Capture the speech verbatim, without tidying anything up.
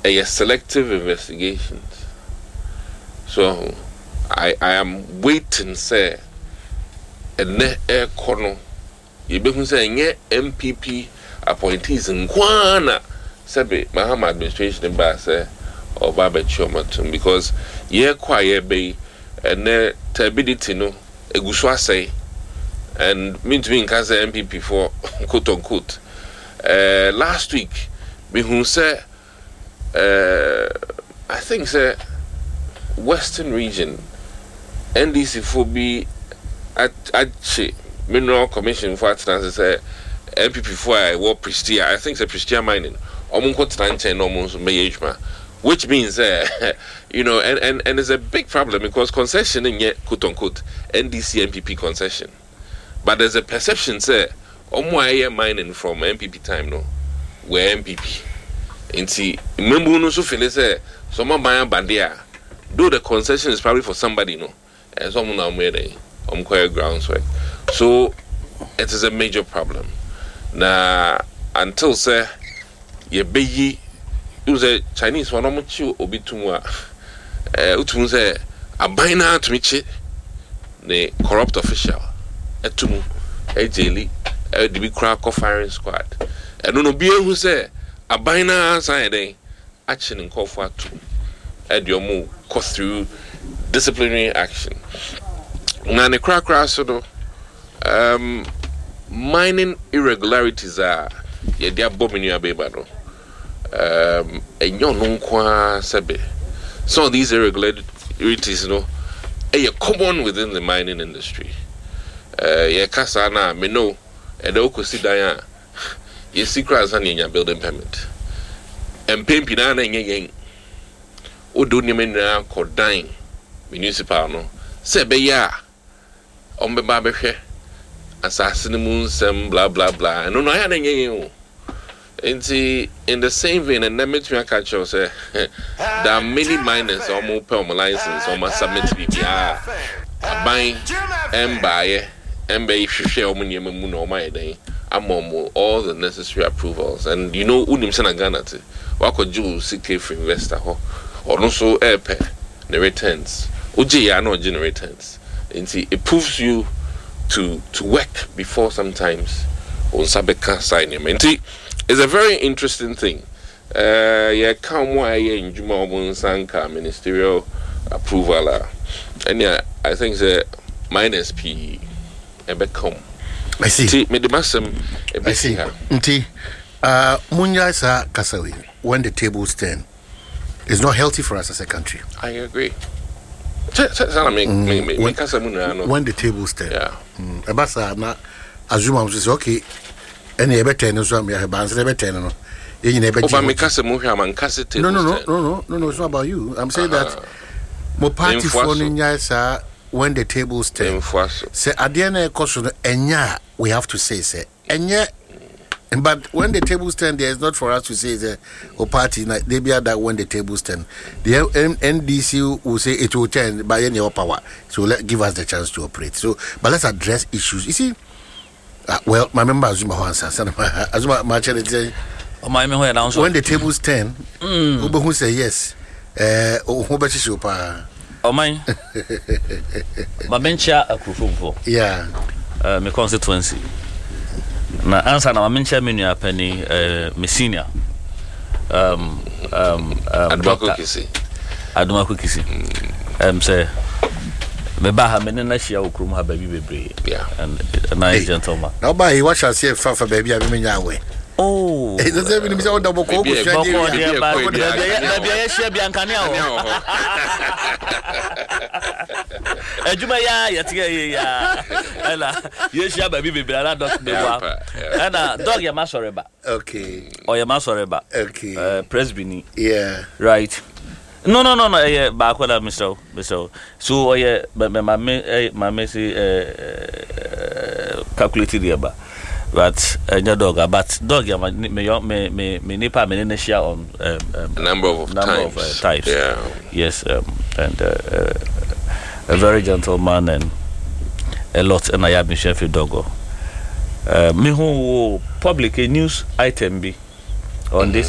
a selective investigations. So I I am waiting say and ne air corner you be say nye M P P appointees in Kwana Sebe Mahama administration ba say or Baba Chomatum because ye quiet be and ne turbidity no eguswa say and mean to me in M P P for quote unquote. Uh, last week, me who say, uh, I think say Western region N D C for be at at Mineral Commission for Atlantis say M P P for I war Pristia. I think say Pristia mining. Omunko Tanche no most mayejma, which means uh, you know, and, and and there's a big problem because concession in yet quote unquote N D C M P P concession. But there's a perception, say, omo aye mining from M P P time, no, where M P P. And see, remember, no, so feel say, someone buy a bandia, though the concession is probably for somebody, no, and someone now made a um grounds work. So, it is a major problem. Now, until say, ye be ye, use a Chinese one, I'm you, obitumwa, uh, utum say, a bina to meet the corrupt official. Etumu, ejeli, e dibi kura ko firing squad. Eno no bie hu se abina answer dey action in call for atu. E di omo go through disciplinary action. Na ne kura kura so do um mining irregularities are ye dia bomini abeba no. Um enyo no nkwa sebe. Some of these irregularities, you know, are common within the mining industry. Uh, yeah, Kasana, me know, and the Okosidaya, ye secrets and in your building permit. And Pimpinana and yang, Udunimina called dying, municipal no, Sebeya, Ombe Babache, assassin some blah blah blah, and no, I had a and see, in the same vein, and then make me catch you say, there are many miners almost per my license, almost submit to be buying and buy. And be share money no my day. I'm all the necessary approvals. And you know unim sena Ghana te. Wako ju sike for investor ho. Or no so air pay the returns. Uji ya no generate returns. And see it proves you to to work before sometimes on sabeka sign him. And see it's a very interesting thing. Uh yeah come why in Juma Sanka ministerial approval. And yeah I think the minus P Ebecom. I see. Me the masem. I see. Nti, uh, Munya sa kasawi when the tables turn, it's not healthy for us as a country. I agree. When the tables turn, yeah. Abasa na azuma say okay, any ebe turn so am ya banse ebe turn no. Yin ebe. Oba me kasa mu hwa man kasa tables. No no no no no no no it's not about you. I'm saying uh-huh. that mo party for Ninya sa when the tables turn, say adiana koso enya we have to say say enya, but when the tables turn, there is not for us to say the or party they be that when the tables turn, the N D C will say it will turn by any power, so let give us the chance to operate. So, but let's address issues. You see, uh, well, my member Azuma Hansa, Azuma Marcel, when the tables turn, mm. who say yes, uh, who bet you pa. Oh my, Mamencha Akrufumfo. Yeah, uh, my constituency. Na answer na Mamencha menu apeni uh, Messina. Um, um, um, Adumako Kisi. Adumako Kisi. Um, say, me ba ha mene na shia okrum ha baby bebre. Yeah, and a nice hey, gentleman. Now by what shall say fa fa baby abi menya we. Oh, it doesn't mean me double ko ko share dey. Na bia ya share biankane a o. Ejuma ya yetiye ya. Ela, ye share baby bebre ala dog dey wa. Ana dog ya ma soreba. Okay. O ya ma soreba. Okay. Uh Presbyni. Yeah. Right. No no no no eh ba ko da Mister Mister So o ye ma me ma me say eh calculated here ba. But uh, dog, but dog, yeah, me me me me nipa me ne share on um, um, number of number times. of uh, types. Yeah. Yes, um, and uh, uh, a very gentleman and a lot. And I have been chef dogo. Uh, me who public a news item be on mm-hmm. this.